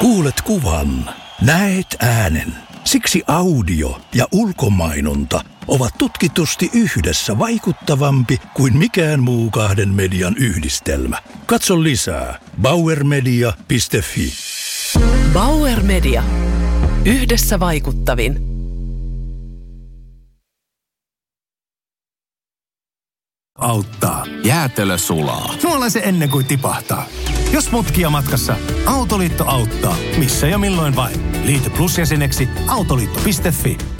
Kuulet kuvan, näet äänen. Siksi audio ja ulkomainonta ovat tutkitusti yhdessä vaikuttavampi kuin mikään muu kahden median yhdistelmä. Katso lisää bauermedia.fi. Bauer Media. Yhdessä vaikuttavin. Auttaa. Jäätelö sulaa. Nuolla se ennen kuin tipahtaa. Jos mutkia matkassa, Autoliitto auttaa. Missä ja milloin vain. Liity Plus-jäseneksi autoliitto.fi.